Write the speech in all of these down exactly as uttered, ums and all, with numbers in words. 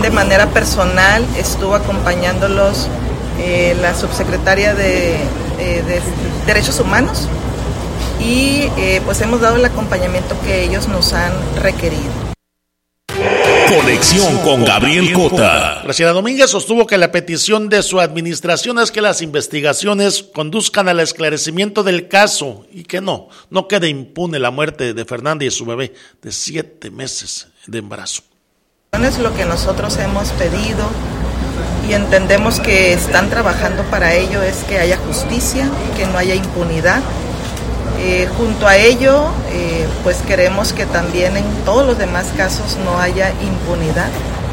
de manera personal estuvo acompañándolos eh, la subsecretaria de, eh, de Derechos Humanos y eh, pues hemos dado el acompañamiento que ellos nos han requerido. Conexión con Gabriel Cota. Graciela Domínguez sostuvo que la petición de su administración es que las investigaciones conduzcan al esclarecimiento del caso y que no, no quede impune la muerte de Fernanda y su bebé de siete meses de embarazo. Es lo que nosotros hemos pedido y entendemos que están trabajando para ello, es que haya justicia, que no haya impunidad. Eh, junto a ello, eh, pues queremos que también en todos los demás casos no haya impunidad.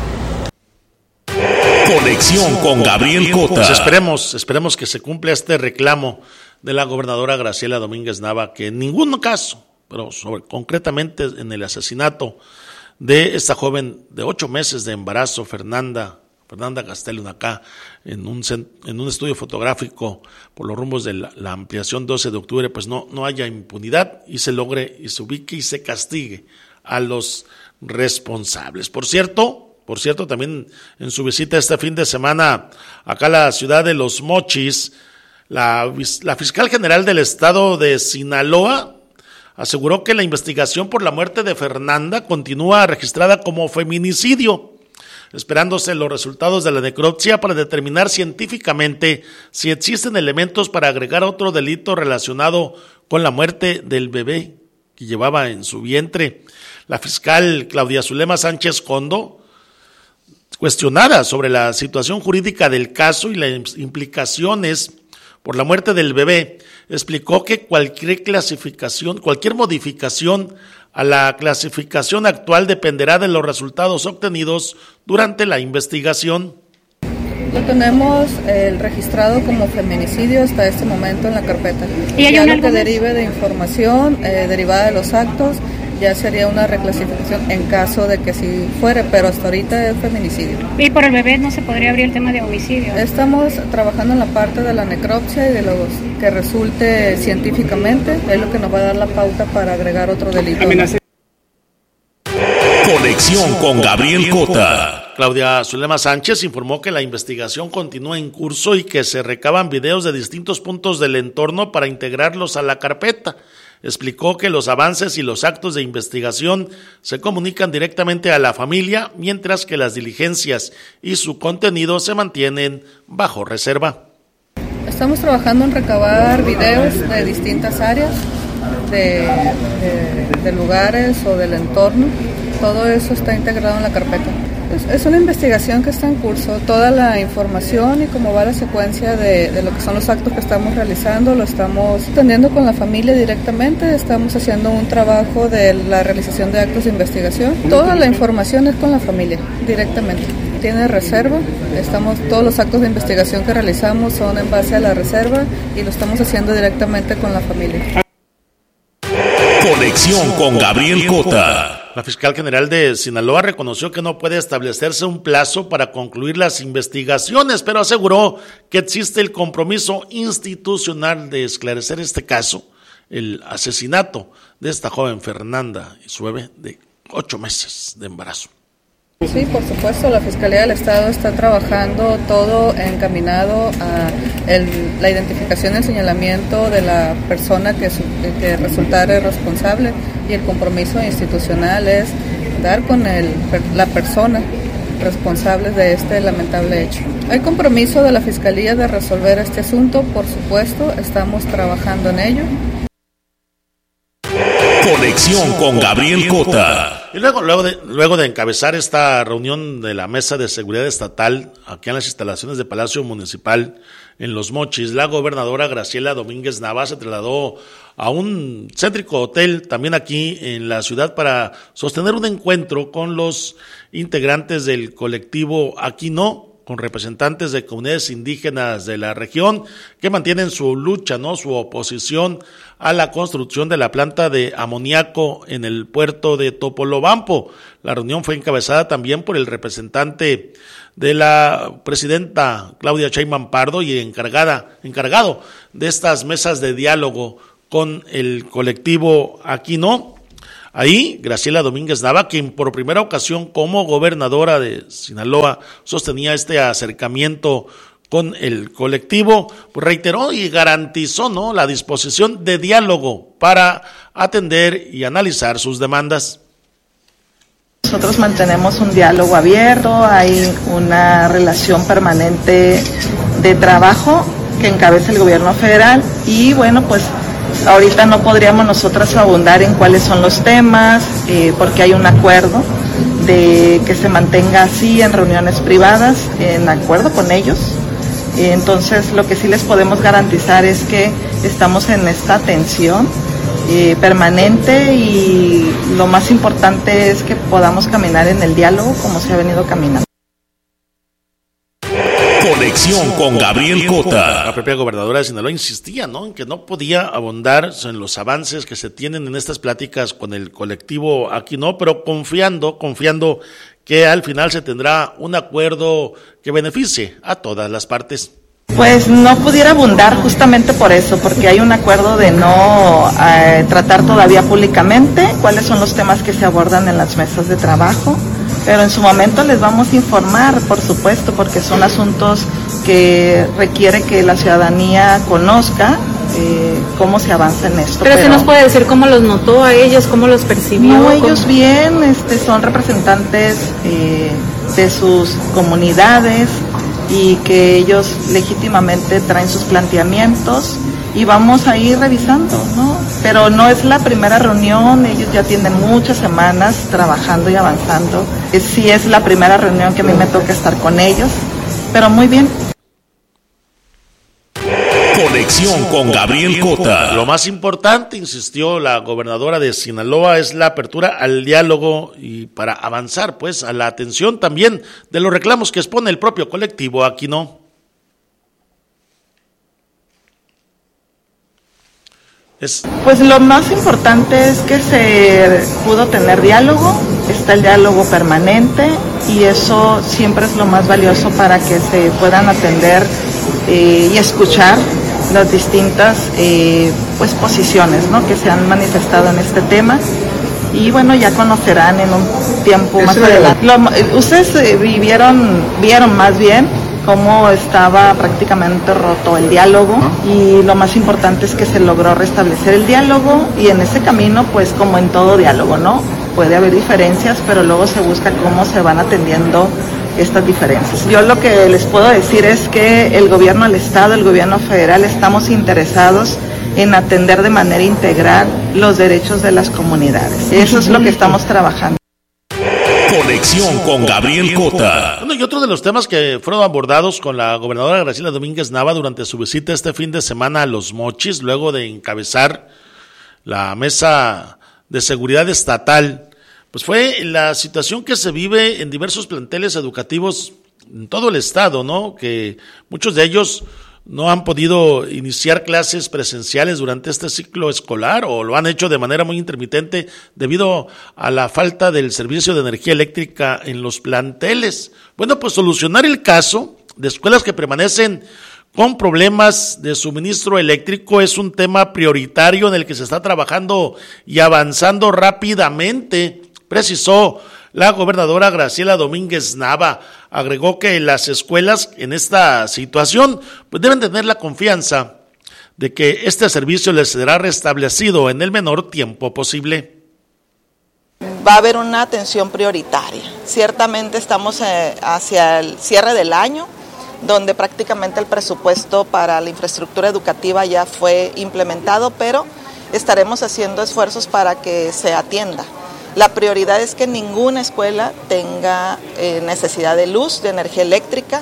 Conexión con Gabriel Cota. Pues esperemos, esperemos que se cumpla este reclamo de la gobernadora Graciela Domínguez Nava, que en ningún caso, pero sobre, concretamente en el asesinato de esta joven de ocho meses de embarazo, Fernanda Fernanda Castellón, acá en un, en un estudio fotográfico por los rumbos de la, la ampliación doce de octubre, pues no, no haya impunidad y se logre y se ubique y se castigue a los responsables. Por cierto, por cierto, también en su visita este fin de semana acá a la ciudad de Los Mochis, la, la fiscal general del estado de Sinaloa aseguró que la investigación por la muerte de Fernanda continúa registrada como feminicidio, esperándose los resultados de la necropsia para determinar científicamente si existen elementos para agregar otro delito relacionado con la muerte del bebé que llevaba en su vientre. La fiscal Claudia Zulema Sánchez Condo, cuestionada sobre la situación jurídica del caso y las implicaciones por la muerte del bebé, explicó que cualquier clasificación, cualquier modificación a la clasificación actual dependerá de los resultados obtenidos durante la investigación. Lo tenemos eh, registrado como feminicidio hasta este momento en la carpeta. ¿Y hay ya lo que derive de información eh, derivada de los actos, ya sería una reclasificación en caso de que sí fuere, pero hasta ahorita es feminicidio. ¿Y por el bebé no se podría abrir el tema de homicidio? Estamos trabajando en la parte de la necropsia y de lo que resulte científicamente, es lo que nos va a dar la pauta para agregar otro delito. Conexión con Gabriel Cota. Claudia Zulema Sánchez informó que la investigación continúa en curso y que se recaban videos de distintos puntos del entorno para integrarlos a la carpeta. Explicó que los avances y los actos de investigación se comunican directamente a la familia, mientras que las diligencias y su contenido se mantienen bajo reserva. Estamos trabajando en recabar videos de distintas áreas, de, de, de lugares o del entorno. Todo eso está integrado en la carpeta. Es, es una investigación que está en curso. Toda la información y cómo va la secuencia de, de lo que son los actos que estamos realizando, lo estamos atendiendo con la familia directamente. Estamos haciendo un trabajo de la realización de actos de investigación. Toda la información es con la familia directamente. Tiene reserva. Estamos, todos los actos de investigación que realizamos son en base a la reserva y lo estamos haciendo directamente con la familia. Conexión con Gabriel Cota. La fiscal general de Sinaloa reconoció que no puede establecerse un plazo para concluir las investigaciones, pero aseguró que existe el compromiso institucional de esclarecer este caso, el asesinato de esta joven Fernanda y su bebé de ocho meses de embarazo. Sí, por supuesto, la Fiscalía del Estado está trabajando todo encaminado a el, la identificación y el señalamiento de la persona que, su, que resultare responsable, y el compromiso institucional es dar con el, la persona responsable de este lamentable hecho. Hay compromiso de la Fiscalía de resolver este asunto, por supuesto, estamos trabajando en ello. Conexión con Gabriel Cota. Y luego, luego, de, luego de encabezar esta reunión de la Mesa de Seguridad Estatal aquí en las instalaciones de Palacio Municipal en Los Mochis, la gobernadora Graciela Domínguez Nava se trasladó a un céntrico hotel también aquí en la ciudad para sostener un encuentro con los integrantes del colectivo Aquí No, con representantes de comunidades indígenas de la región que mantienen su lucha, ¿no?, su oposición a la construcción de la planta de amoníaco en el puerto de Topolobampo. La reunión fue encabezada también por el representante de la presidenta Claudia Sheinbaum Pardo y encargada, encargado de estas mesas de diálogo con el colectivo Aquí No, Ahí, Graciela Domínguez Nava, quien por primera ocasión como gobernadora de Sinaloa sostenía este acercamiento con el colectivo, pues reiteró y garantizó, ¿no?, la disposición de diálogo para atender y analizar sus demandas. Nosotros mantenemos un diálogo abierto, hay una relación permanente de trabajo que encabeza el gobierno federal y bueno, pues ahorita no podríamos nosotras abundar en cuáles son los temas, eh, porque hay un acuerdo de que se mantenga así en reuniones privadas, en acuerdo con ellos. Entonces, lo que sí les podemos garantizar es que estamos en esta atención eh, permanente y lo más importante es que podamos caminar en el diálogo como se ha venido caminando. Conexión con Gabriel Cota. La propia gobernadora de Sinaloa insistía, ¿no?, en que no podía abundar en los avances que se tienen en estas pláticas con el colectivo aquí, no, pero confiando, confiando que al final se tendrá un acuerdo que beneficie a todas las partes. Pues no pudiera abundar justamente por eso, porque hay un acuerdo de no eh, tratar todavía públicamente cuáles son los temas que se abordan en las mesas de trabajo, pero en su momento les vamos a informar, por supuesto, porque son asuntos que requiere que la ciudadanía conozca eh, cómo se avanza en esto. Pero, pero si nos puede decir cómo los notó a ellos, cómo los percibió. No, ¿Cómo? ellos bien, este, son representantes eh, de sus comunidades y que ellos legítimamente traen sus planteamientos y vamos a ir revisando, ¿no? Pero no es la primera reunión, ellos ya tienen muchas semanas trabajando y avanzando. Sí es la primera reunión que a mí me toca estar con ellos, pero muy bien. Conexión con Gabriel Cota. Lo más importante, insistió la gobernadora de Sinaloa, es la apertura al diálogo y para avanzar, pues, a la atención también de los reclamos que expone el propio colectivo aquí, ¿no? Es... Pues lo más importante es que se pudo tener diálogo, está el diálogo permanente y eso siempre es lo más valioso para que se puedan atender eh, y escuchar las distintas eh, pues posiciones, ¿no?, que se han manifestado en este tema y bueno, ya conocerán en un tiempo más adelante. Lo, ustedes eh, vivieron, vieron más bien cómo estaba prácticamente roto el diálogo y lo más importante es que se logró restablecer el diálogo y en ese camino, pues como en todo diálogo, ¿no?, puede haber diferencias, pero luego se busca cómo se van atendiendo estas diferencias. Yo lo que les puedo decir es que el gobierno del estado, el gobierno federal, estamos interesados en atender de manera integral los derechos de las comunidades. Eso es lo que estamos trabajando. Conexión con Gabriel Cota. Bueno, y otro de los temas que fueron abordados con la gobernadora Graciela Domínguez Nava durante su visita este fin de semana a Los Mochis, luego de encabezar la mesa de seguridad estatal, pues fue la situación que se vive en diversos planteles educativos en todo el estado, ¿no?, que muchos de ellos no han podido iniciar clases presenciales durante este ciclo escolar o lo han hecho de manera muy intermitente debido a la falta del servicio de energía eléctrica en los planteles. Bueno, pues solucionar el caso de escuelas que permanecen con problemas de suministro eléctrico es un tema prioritario en el que se está trabajando y avanzando rápidamente, precisó la gobernadora Graciela Domínguez Nava. Agregó que las escuelas en esta situación pues deben tener la confianza de que este servicio les será restablecido en el menor tiempo posible. Va a haber una atención prioritaria. Ciertamente estamos eh, hacia el cierre del año, donde prácticamente el presupuesto para la infraestructura educativa ya fue implementado, pero estaremos haciendo esfuerzos para que se atienda. La prioridad es que ninguna escuela tenga eh, necesidad de luz, de energía eléctrica.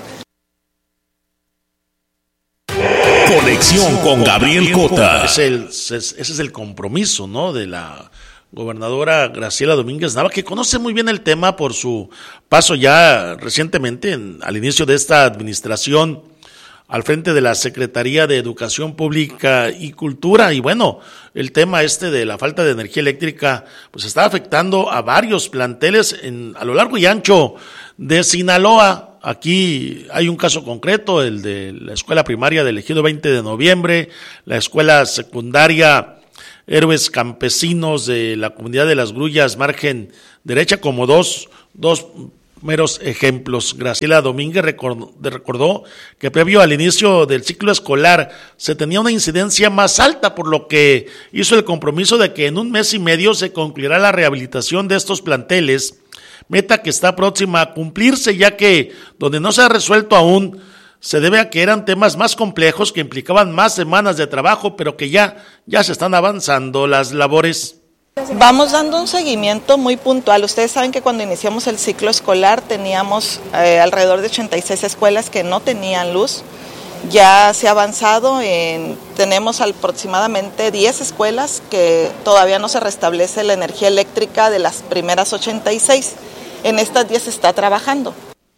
Conexión con Gabriel Cota. Es el, ese es el compromiso, ¿no?, de la gobernadora Graciela Domínguez Nava, que conoce muy bien el tema por su paso ya recientemente en, al inicio de esta administración al frente de la Secretaría de Educación Pública y Cultura. Y bueno, el tema este de la falta de energía eléctrica pues está afectando a varios planteles en, a lo largo y ancho de Sinaloa. Aquí hay un caso concreto, el de la escuela primaria del Ejido veinte de noviembre, la escuela secundaria héroes campesinos de la comunidad de Las Grullas, margen derecha, como dos, dos meros ejemplos. Graciela Domínguez recordó, recordó que previo al inicio del ciclo escolar se tenía una incidencia más alta, por lo que hizo el compromiso de que en un mes y medio se concluirá la rehabilitación de estos planteles, meta que está próxima a cumplirse, ya que donde no se ha resuelto aún se debe a que eran temas más complejos que implicaban más semanas de trabajo, pero que ya, ya se están avanzando las labores. Vamos dando un seguimiento muy puntual. Ustedes saben que cuando iniciamos el ciclo escolar teníamos eh, alrededor de ochenta y seis escuelas que no tenían luz. Ya se ha avanzado, en, tenemos aproximadamente diez escuelas que todavía no se restablece la energía eléctrica de las primeras ochenta y seis. En estas diez se está trabajando.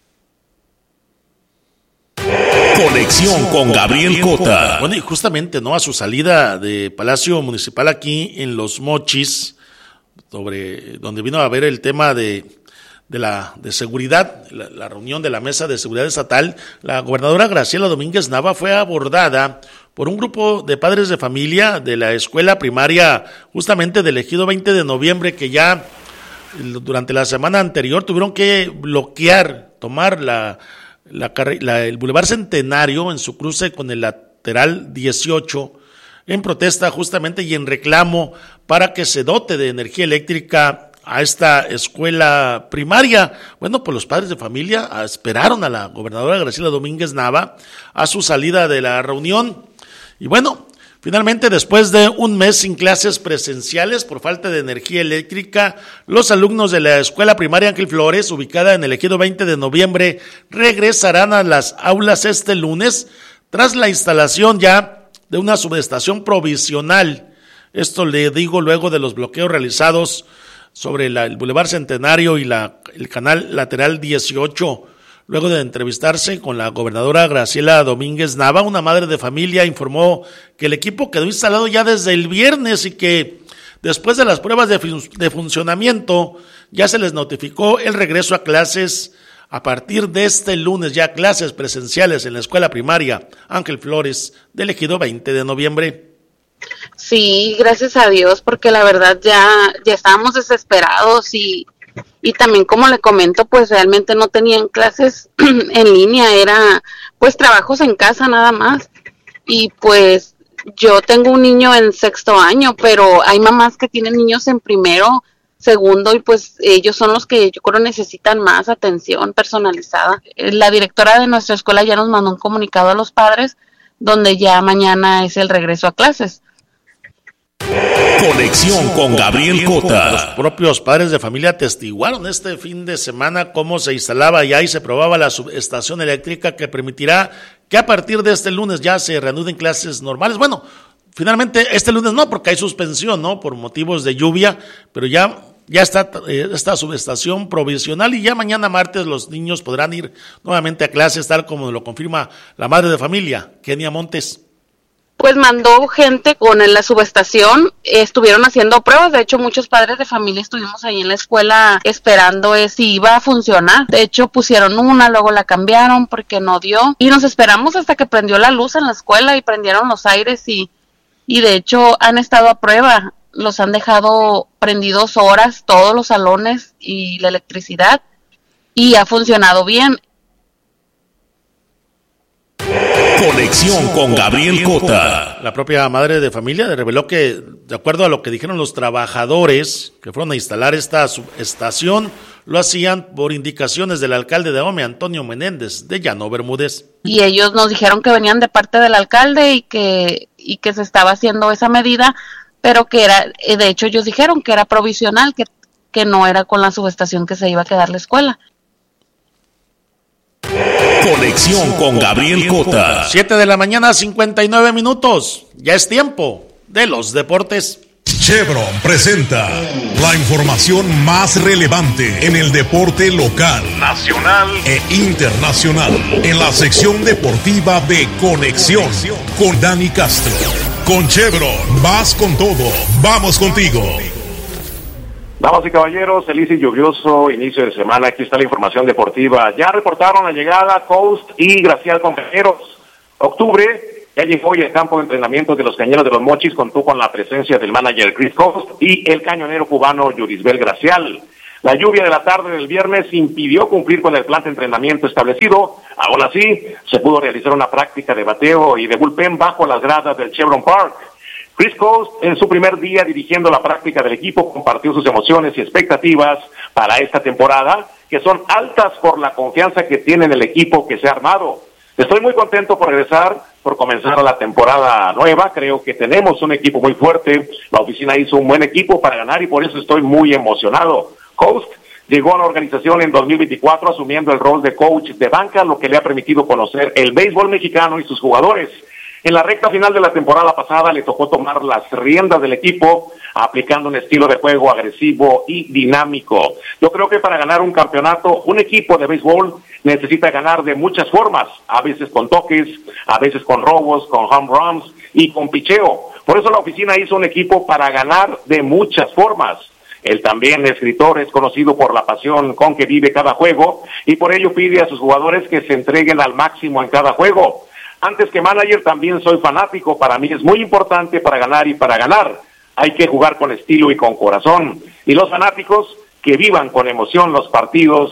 Conexión con Gabriel Cota. Bueno, y justamente, ¿no?, a su salida de Palacio Municipal aquí en Los Mochis, sobre donde vino a ver el tema de, de la de seguridad, la, la reunión de la Mesa de Seguridad Estatal, la gobernadora Graciela Domínguez Nava fue abordada por un grupo de padres de familia de la escuela primaria justamente del Ejido veinte de noviembre, que ya durante la semana anterior tuvieron que bloquear, tomar la La, la, el Boulevard Centenario en su cruce con el lateral dieciocho en protesta justamente y en reclamo para que se dote de energía eléctrica a esta escuela primaria. Bueno, pues los padres de familia esperaron a la gobernadora Graciela Domínguez Nava a su salida de la reunión y bueno, finalmente, después de un mes sin clases presenciales por falta de energía eléctrica, los alumnos de la escuela primaria Ángel Flores, ubicada en el Ejido veinte de noviembre, regresarán a las aulas este lunes tras la instalación ya de una subestación provisional. Esto le digo luego de los bloqueos realizados sobre la, el Boulevard Centenario y la, el canal lateral dieciocho. Luego de entrevistarse con la gobernadora Graciela Domínguez Nava, una madre de familia informó que el equipo quedó instalado ya desde el viernes y que después de las pruebas de, fun- de funcionamiento ya se les notificó el regreso a clases a partir de este lunes, ya clases presenciales en la escuela primaria Ángel Flores del Ejido veinte de noviembre. Sí, gracias a Dios, porque la verdad ya, ya estábamos desesperados y Y también, como le comento, pues realmente no tenían clases en línea, era pues trabajos en casa nada más. Y pues yo tengo un niño en sexto año, pero hay mamás que tienen niños en primero, segundo, y pues ellos son los que yo creo necesitan más atención personalizada. La directora de nuestra escuela ya nos mandó un comunicado a los padres, donde ya mañana es el regreso a clases. Conexión con Gabriel Cota. Los propios padres de familia atestiguaron este fin de semana cómo se instalaba ya y se probaba la subestación eléctrica que permitirá que a partir de este lunes ya se reanuden clases normales. Bueno, finalmente este lunes no, porque hay suspensión, ¿no?, por motivos de lluvia, pero ya, ya está eh, esta subestación provisional y ya mañana martes los niños podrán ir nuevamente a clases, tal como lo confirma la madre de familia, Kenia Montes. Pues mandó gente con la subestación, eh, estuvieron haciendo pruebas, de hecho muchos padres de familia estuvimos ahí en la escuela esperando eh, si iba a funcionar, de hecho pusieron una, luego la cambiaron porque no dio, y nos esperamos hasta que prendió la luz en la escuela y prendieron los aires y, y de hecho han estado a prueba, los han dejado prendidos horas, todos los salones y la electricidad, y ha funcionado bien. Conexión con Gabriel Cota. La propia madre de familia reveló que, de acuerdo a lo que dijeron los trabajadores que fueron a instalar esta subestación, lo hacían por indicaciones del alcalde de Ahome, Antonio Menéndez, de Llano Bermúdez. Y ellos nos dijeron que venían de parte del alcalde y que, y que se estaba haciendo esa medida, pero que era, de hecho ellos dijeron que era provisional, que, que no era con la subestación que se iba a quedar la escuela. Conexión con Gabriel Cota. siete de la mañana, cincuenta y nueve minutos. Ya es tiempo de los deportes. Chevron presenta la información más relevante en el deporte local, nacional e internacional. En la sección deportiva de Conexión con Dani Castro. Con Chevron, vas con todo. Vamos contigo. Damas y caballeros, feliz y lluvioso inicio de semana. Aquí está la información deportiva. Ya reportaron la llegada Coast y Gracial, compañeros. Octubre Ya llegó hoy el campo de entrenamiento de los Cañeros de los Mochis, contó con la presencia del manager Chris Coast y el cañonero cubano Yurisbel Gracial. La lluvia de la tarde del viernes impidió cumplir con el plan de entrenamiento establecido. Aún así, se pudo realizar una práctica de bateo y de bullpen bajo las gradas del Chevron Park. Chris Coast, en su primer día dirigiendo la práctica del equipo, compartió sus emociones y expectativas para esta temporada, que son altas por la confianza que tiene en el equipo que se ha armado. Estoy muy contento por regresar, por comenzar la temporada nueva. Creo que tenemos un equipo muy fuerte. La oficina hizo un buen equipo para ganar y por eso estoy muy emocionado. Coast llegó a la organización en dos mil veinticuatro asumiendo el rol de coach de banca, lo que le ha permitido conocer el béisbol mexicano y sus jugadores. En la recta final de la temporada pasada le tocó tomar las riendas del equipo, aplicando un estilo de juego agresivo y dinámico. Yo creo que para ganar un campeonato, un equipo de béisbol necesita ganar de muchas formas, a veces con toques, a veces con robos, con home runs y con picheo. Por eso la oficina hizo un equipo para ganar de muchas formas. El también escritor es conocido por la pasión con que vive cada juego y por ello pide a sus jugadores que se entreguen al máximo en cada juego. Antes que manager también soy fanático, para mí es muy importante para ganar y para ganar. Hay que jugar con estilo y con corazón. Y los fanáticos que vivan con emoción los partidos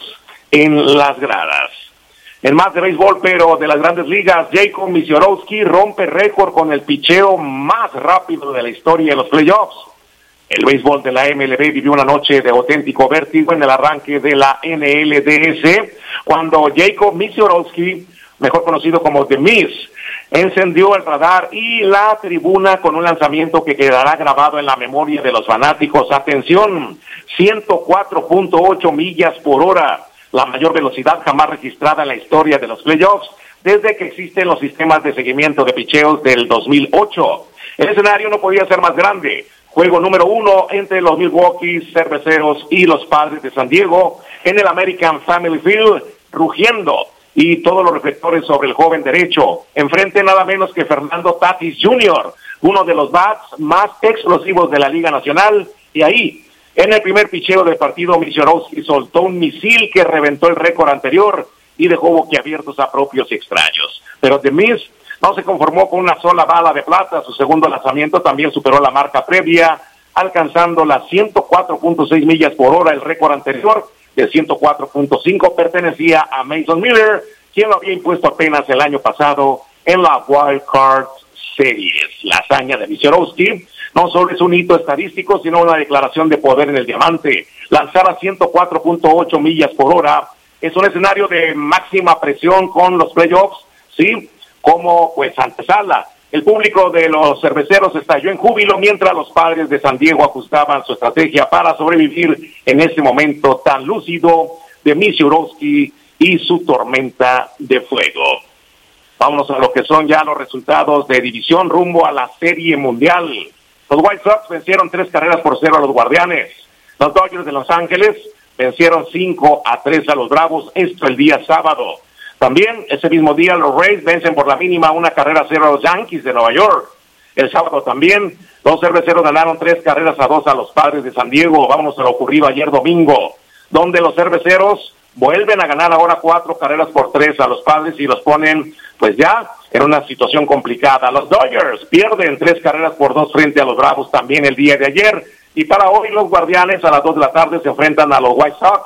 en las gradas. En más de béisbol, pero de las grandes ligas, Jacob Misiorowski rompe récord con el picheo más rápido de la historia de los playoffs. El béisbol de la M L B vivió una noche de auténtico vértigo en el arranque de la N L D S, cuando Jacob Misiorowski, mejor conocido como The Miz, encendió el radar y la tribuna con un lanzamiento que quedará grabado en la memoria de los fanáticos. Atención, ciento cuatro punto ocho millas por hora, la mayor velocidad jamás registrada en la historia de los playoffs desde que existen los sistemas de seguimiento de picheos del dos mil ocho. El escenario no podía ser más grande. Juego número uno entre los Milwaukee Cerveceros y los Padres de San Diego en el American Family Field, rugiendo y todos los reflectores sobre el joven derecho. Enfrente nada menos que Fernando Tatis junior, uno de los bats más explosivos de la Liga Nacional. Y ahí, en el primer picheo del partido, Misiorowski soltó un misil que reventó el récord anterior y dejó boquiabiertos a propios y extraños. Pero The Miz no se conformó con una sola bala de plata. Su segundo lanzamiento también superó la marca previa, alcanzando las ciento cuatro punto seis millas por hora. El récord anterior de ciento cuatro punto cinco pertenecía a Mason Miller, quien lo había impuesto apenas el año pasado en la Wild Card Series. La hazaña de Misiorowski no solo es un hito estadístico, sino una declaración de poder en el diamante. Lanzar a ciento cuatro punto ocho millas por hora es un escenario de máxima presión con los playoffs, ¿sí? Como pues antesala. El público de los cerveceros estalló en júbilo mientras los Padres de San Diego ajustaban su estrategia para sobrevivir en este momento tan lúcido de Misiorowski y su tormenta de fuego. Vámonos a lo que son ya los resultados de división rumbo a la Serie Mundial. Los White Sox vencieron tres carreras por cero a los Guardianes. Los Dodgers de Los Ángeles vencieron cinco a tres a los Bravos, esto el día sábado. También ese mismo día los Rays vencen por la mínima una carrera a cero a los Yankees de Nueva York. El sábado también los cerveceros ganaron tres carreras a dos a los Padres de San Diego. Vámonos a lo ocurrido ayer domingo, donde los cerveceros vuelven a ganar ahora cuatro carreras por tres a los Padres y los ponen pues ya en una situación complicada. Los Dodgers pierden tres carreras por dos frente a los Bravos también el día de ayer. Y para hoy los Guardianes a las dos de la tarde se enfrentan a los White Sox.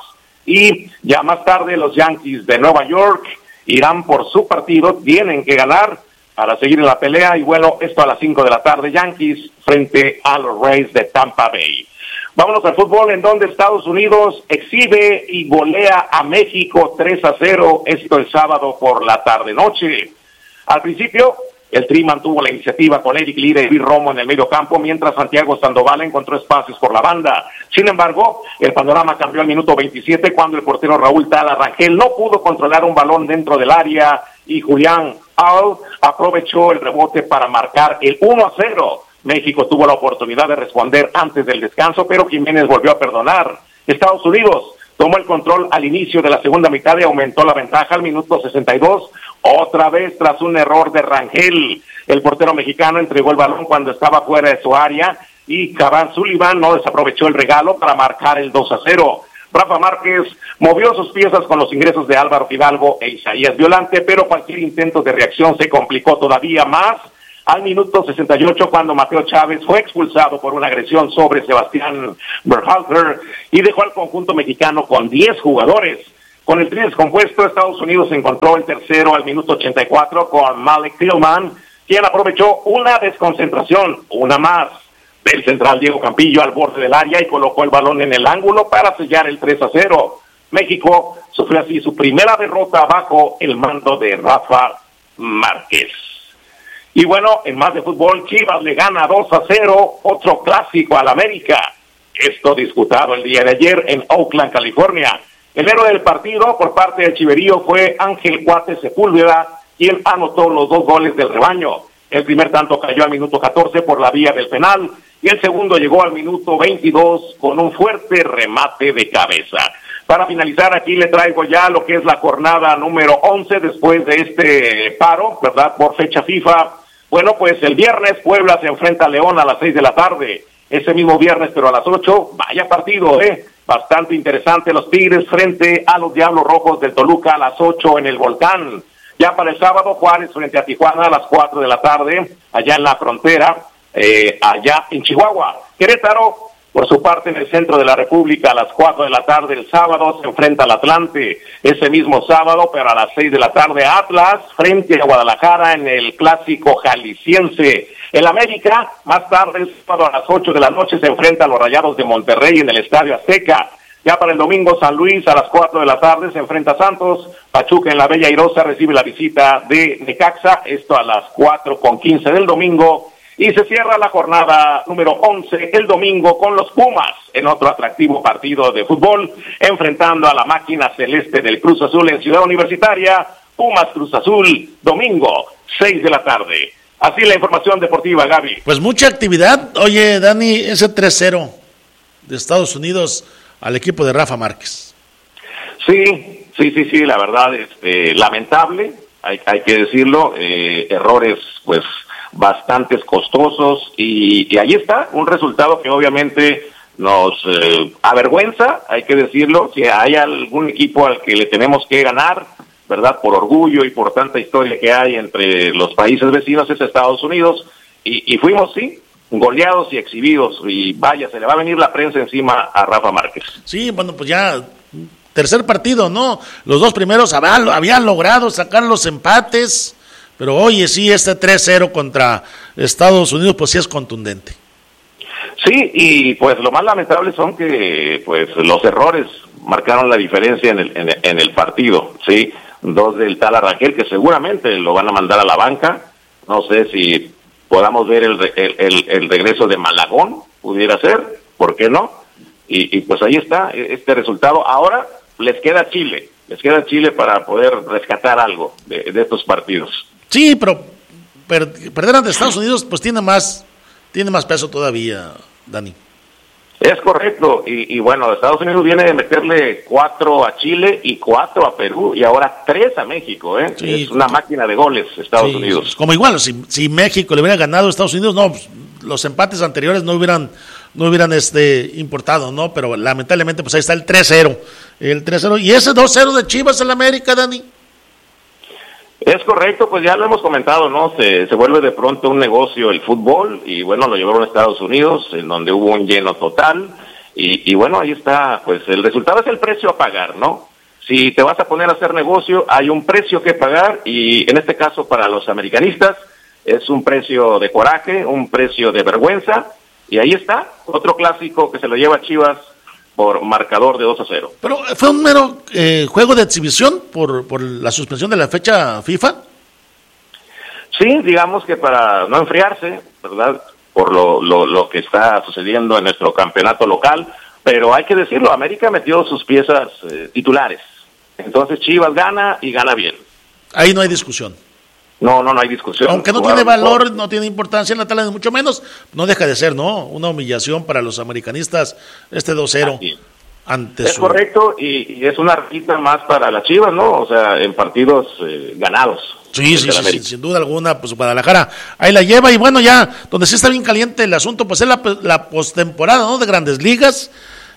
Y ya más tarde los Yankees de Nueva York irán por su partido, tienen que ganar para seguir en la pelea. Y bueno, esto a las cinco de la tarde, Yankees frente a los Rays de Tampa Bay. Vámonos al fútbol, en donde Estados Unidos exhibe y golea a México tres a cero, esto el sábado por la tarde-noche. Al principio, el Tri mantuvo la iniciativa con Eric Lira y Luis Romo en el medio campo, mientras Santiago Sandoval encontró espacios por la banda. Sin embargo, el panorama cambió al minuto veintisiete cuando el portero Raúl Tala Rangel no pudo controlar un balón dentro del área y Julián Al aprovechó el rebote para marcar el uno a cero. México tuvo la oportunidad de responder antes del descanso, pero Jiménez volvió a perdonar. Estados Unidos tomó el control al inicio de la segunda mitad y aumentó la ventaja al minuto sesenta y dos, otra vez tras un error de Rangel. El portero mexicano entregó el balón cuando estaba fuera de su área y Cavan Sullivan no desaprovechó el regalo para marcar el dos a cero. Rafa Márquez movió sus piezas con los ingresos de Álvaro Fidalgo e Isaías Violante, pero cualquier intento de reacción se complicó todavía más al minuto sesenta y ocho, cuando Mateo Chávez fue expulsado por una agresión sobre Sebastián Berhalter y dejó al conjunto mexicano con diez jugadores. Con el tri descompuesto, Estados Unidos encontró el tercero al minuto ochenta y cuatro con Malik Tillman, quien aprovechó una desconcentración, una más, del central Diego Campillo al borde del área y colocó el balón en el ángulo para sellar el tres a cero. México sufrió así su primera derrota bajo el mando de Rafa Márquez. Y bueno, en más de fútbol, Chivas le gana dos a cero, otro clásico al América. Esto disputado el día de ayer en Oakland, California. El héroe del partido por parte del Chiverío fue Ángel Cuate Sepúlveda, quien anotó los dos goles del rebaño. El primer tanto cayó al minuto catorce por la vía del penal y el segundo llegó al minuto veintidós con un fuerte remate de cabeza. Para finalizar, aquí le traigo ya lo que es la jornada número once después de este paro, ¿verdad?, por fecha FIFA. Bueno, pues el viernes Puebla se enfrenta a León a las seis de la tarde. Ese mismo viernes, pero a las ocho, vaya partido, ¿eh? Bastante interesante, los Tigres frente a los Diablos Rojos del Toluca a las ocho en el Volcán. Ya para el sábado, Juárez frente a Tijuana a las cuatro de la tarde, allá en la frontera, eh, allá en Chihuahua. Querétaro, por su parte, en el centro de la República, a las cuatro de la tarde el sábado, se enfrenta al Atlante. Ese mismo sábado, pero a las seis de la tarde, Atlas frente a Guadalajara en el clásico jalisciense. El América, más tarde, el sábado a las ocho de la noche, se enfrenta a los Rayados de Monterrey en el Estadio Azteca. Ya para el domingo, San Luis a las cuatro de la tarde se enfrenta a Santos. Pachuca en la Bella Airosa recibe la visita de Necaxa, esto a las cuatro con quince del domingo. Y se cierra la jornada número once el domingo con los Pumas en otro atractivo partido de fútbol, enfrentando a la máquina celeste del Cruz Azul en Ciudad Universitaria. Pumas Cruz Azul, domingo, seis de la tarde. Así la información deportiva, Gaby. Pues mucha actividad. Oye, Dani, ese tres cero de Estados Unidos al equipo de Rafa Márquez. Sí, sí, sí, sí, la verdad, este, lamentable, hay, hay que decirlo, eh, errores, pues, bastantes costosos, y, y ahí está, un resultado que obviamente nos eh, avergüenza, hay que decirlo, si hay algún equipo al que le tenemos que ganar, ¿verdad?, por orgullo y por tanta historia que hay entre los países vecinos, es Estados Unidos, y, y fuimos, sí, goleados y exhibidos, y vaya, se le va a venir la prensa encima a Rafa Márquez. Sí, bueno, pues ya tercer partido, ¿no? Los dos primeros habían, habían logrado sacar los empates, pero oye, sí, este tres cero contra Estados Unidos, pues sí es contundente. Sí, y pues lo más lamentable son que pues los errores marcaron la diferencia en el, en el, en el partido, ¿sí? Dos del tal Arrangel, que seguramente lo van a mandar a la banca, no sé si podamos ver el, el, el, el regreso de Malagón, pudiera ser, ¿por qué no? Y, y pues ahí está este resultado. Ahora les queda Chile, les queda Chile para poder rescatar algo de, de estos partidos. Sí, pero per, perder ante Estados Unidos pues tiene más, tiene más peso todavía, Dani. Es correcto, y, y bueno, Estados Unidos viene de meterle cuatro a Chile y cuatro a Perú, y ahora tres a México, ¿eh? Sí, es una máquina de goles Estados sí, Unidos. Como igual, si, si México le hubiera ganado a Estados Unidos, no, pues, los empates anteriores no hubieran no hubieran este importado, ¿no? Pero lamentablemente pues ahí está el tres cero, el tres cero, y ese dos cero de Chivas en la América, Dani. Es correcto, pues ya lo hemos comentado, ¿no? Se, se vuelve de pronto un negocio el fútbol, y bueno, lo llevaron a Estados Unidos, en donde hubo un lleno total, y, y bueno, ahí está, pues el resultado es el precio a pagar, ¿no? Si te vas a poner a hacer negocio, hay un precio que pagar, y en este caso para los americanistas, es un precio de coraje, un precio de vergüenza, y ahí está, otro clásico que se lo lleva Chivas por marcador de dos a cero. Pero fue un mero eh, juego de exhibición por, por la suspensión de la fecha FIFA. Sí, digamos que para no enfriarse, ¿verdad?, por lo, lo, lo que está sucediendo en nuestro campeonato local, pero hay que decirlo, América metió sus piezas eh, titulares, entonces Chivas gana y gana bien. Ahí no hay discusión. No, no, no hay discusión. Aunque no tiene valor, mejor. No tiene importancia en la tabla, mucho menos, no deja de ser, ¿no? Una humillación para los americanistas, este dos cero. Ante es su... correcto, y, y es una rita más para las Chivas, ¿no? O sea, en partidos eh, ganados. Sí, sí, sí, sí, sin duda alguna, pues Guadalajara ahí la lleva, y bueno, ya, donde sí está bien caliente el asunto, pues es la, la postemporada, ¿no? De Grandes Ligas.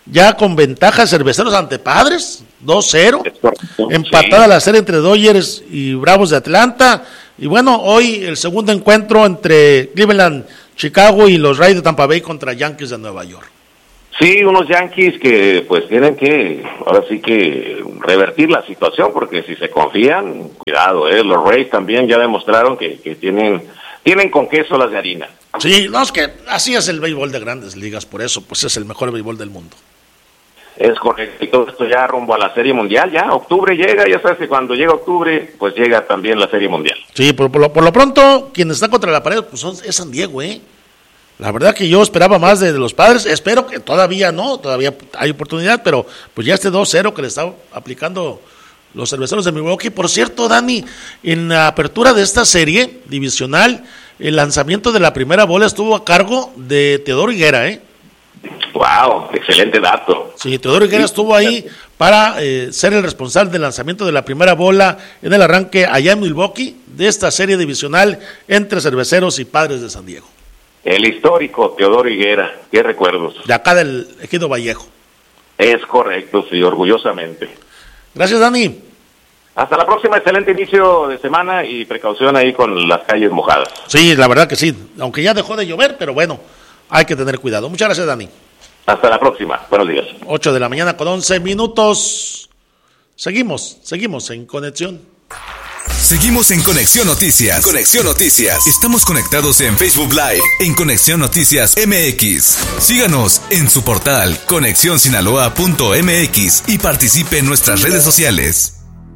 ya con ventaja Cerveceros ante Padres, dos cero, empatada sí. la serie entre Dodgers y Bravos de Atlanta, y bueno, hoy el segundo encuentro entre Cleveland, Chicago y los Rays de Tampa Bay contra Yankees de Nueva York. Sí, unos Yankees que pues tienen que, ahora sí que revertir la situación, porque si se confían, cuidado, eh, los Rays también ya demostraron que, que tienen, tienen con queso las de harina. Sí, no, es que así es el béisbol de grandes ligas, por eso pues es el mejor béisbol del mundo. Es correcto, y todo esto ya rumbo a la Serie Mundial, ya octubre llega, ya sabes que cuando llega octubre, pues llega también la Serie Mundial. Sí, por, por, lo, por lo pronto, quien está contra la pared pues son, es San Diego, ¿eh? La verdad que yo esperaba más de, de los Padres, espero que todavía no, todavía hay oportunidad, pero pues ya este dos cero que le está aplicando los Cerveceros de Milwaukee. Por cierto, Dani, en la apertura de esta serie divisional, el lanzamiento de la primera bola estuvo a cargo de Teodoro Higuera, ¿eh? Wow, excelente dato. Sí, Teodoro Higuera estuvo ahí para eh, ser el responsable del lanzamiento de la primera bola en el arranque allá en Milwaukee de esta serie divisional entre Cerveceros y Padres de San Diego. El histórico Teodoro Higuera, qué recuerdos. De acá del Ejido Vallejo. Es correcto, sí, orgullosamente. Gracias, Dani. Hasta la próxima, excelente inicio de semana y precaución ahí con las calles mojadas. Sí, la verdad que sí, aunque ya dejó de llover, pero bueno, hay que tener cuidado. Muchas gracias, Dani. Hasta la próxima, buenos días. ocho de la mañana con once minutos. Seguimos, seguimos en conexión. Seguimos en Conexión Noticias. Conexión Noticias. Estamos conectados en Facebook Live, en Conexión Noticias M X. Síganos en su portal conexión sinaloa punto m x y participe en nuestras redes sociales.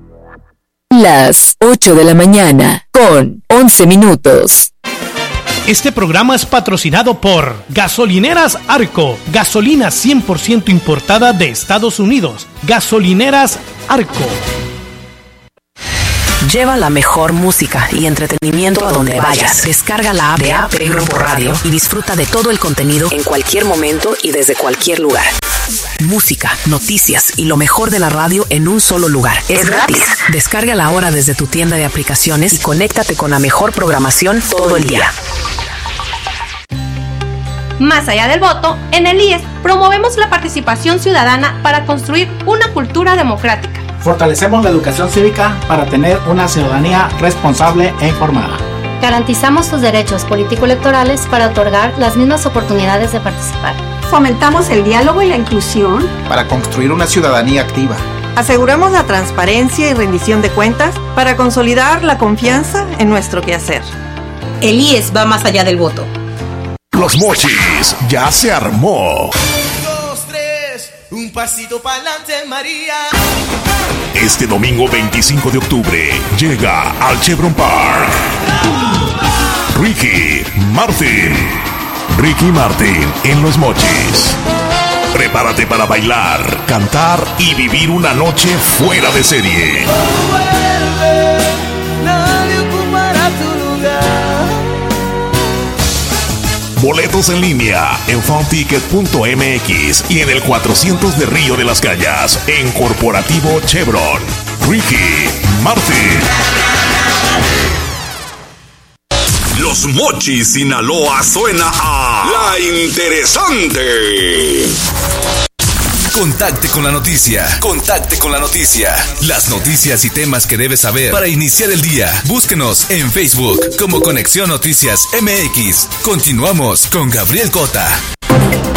Las ocho de la mañana con once minutos. Este programa es patrocinado por Gasolineras Arco, gasolina cien por ciento importada de Estados Unidos. Gasolineras Arco. Lleva la mejor música y entretenimiento a donde vayas. Descarga la app de A P Grupo Radio y disfruta de todo el contenido en cualquier momento y desde cualquier lugar. Música, noticias y lo mejor de la radio en un solo lugar. Es gratis. Descárgala ahora desde tu tienda de aplicaciones y conéctate con la mejor programación todo el día. Más allá del voto, en el I E S promovemos la participación ciudadana para construir una cultura democrática. Fortalecemos la educación cívica para tener una ciudadanía responsable e informada. Garantizamos sus derechos político-electorales para otorgar las mismas oportunidades de participar. Fomentamos el diálogo y la inclusión para construir una ciudadanía activa. Aseguramos la transparencia y rendición de cuentas para consolidar la confianza en nuestro quehacer. El I E S va más allá del voto. Los Mochis ya se armó. Un, dos, tres, un pasito para adelante, María. Este domingo veinticinco de octubre llega al Chevron Park Ricky Martin. Ricky Martin en Los Mochis. Prepárate para bailar, cantar y vivir una noche fuera de serie. Nadie ocupará tu lugar. Boletos en línea en funticket punto m x y en el cuatrocientos de Río de las Calles en Corporativo Chevron. Ricky Martin. Los Mochis, Sinaloa suena a La Interesante. Contacte con la noticia. Contacte con la noticia. Las noticias y temas que debes saber para iniciar el día. Búsquenos en Facebook como Conexión Noticias M X. Continuamos con Gabriel Cota.